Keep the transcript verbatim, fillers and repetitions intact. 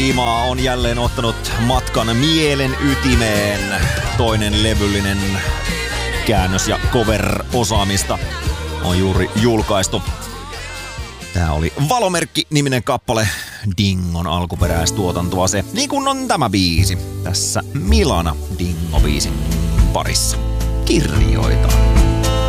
Imaa on jälleen ottanut matkan mielen ytimeen. Toinen levyllinen käännös- ja cover-osaamista on juuri julkaistu. Tää oli Valomerkki-niminen kappale, Dingon alkuperäistuotantoa se, niin kuin on tämä biisi. Tässä Milana Dingo-biisin parissa. Kirjoita.